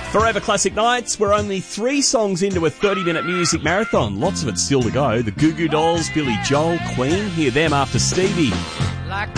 Forever Classic Nights. We're only 3 songs into a 30-minute music marathon. Lots of it still to go. The Goo Goo Dolls, Billy Joel, Queen. Hear them after Stevie. Like